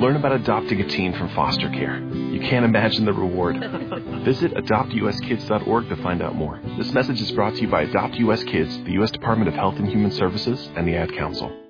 Learn about adopting a teen from foster care. You can't imagine the reward. Visit adoptuskids.org to find out more. This message is brought to you by Adopt US Kids, the U.S. Department of Health and Human Services, and the Ad Council.